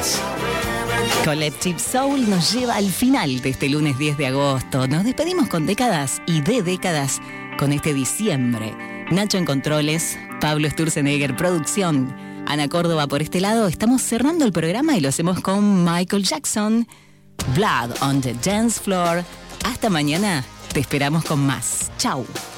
Collective Soul nos lleva al final de este lunes 10 de agosto. Nos despedimos con décadas y de décadas con este diciembre. Nacho en controles, Pablo Sturzenegger producción, Ana Córdoba por este lado. Estamos cerrando el programa y lo hacemos con Michael Jackson, Blood on the Dance Floor. Hasta mañana, te esperamos con más. Chau.